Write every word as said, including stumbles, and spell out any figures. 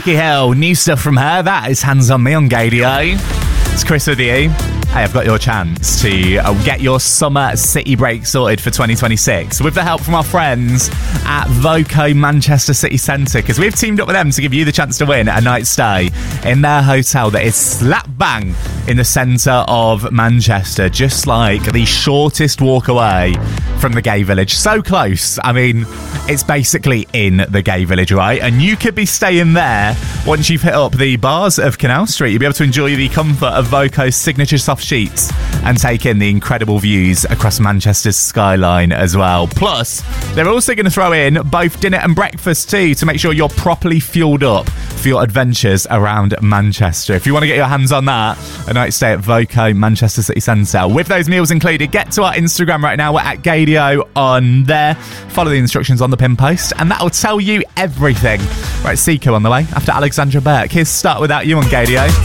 Becky Hill, new stuff from her. That is Hands on Me on Gadio. It's Chris with you. Hey, I've got your chance to uh, get your summer city break sorted for twenty twenty-six with the help from our friends at Voco Manchester City Centre, because we've teamed up with them to give you the chance to win a night stay in their hotel that is slap bang in the centre of Manchester, just like the shortest walk away from the gay village. So close. I mean, it's basically in the gay village, right? And you could be staying there once you've hit up the bars of Canal Street. You'll be able to enjoy the comfort of Voco's signature soft sheets and take in the incredible views across Manchester's skyline as well. Plus, they're also going to throw in both dinner and breakfast too, to make sure you're properly fueled up for your adventures around Manchester. If you want to get your hands on that, a night stay at Voco Manchester City Centre with those meals included, get to our Instagram right now. We're at Gadio on there. Follow the instructions on the pin post and that'll tell you everything. Right, Seiko on the way after Alexandra Burke. Here's Start Without You on Gadio.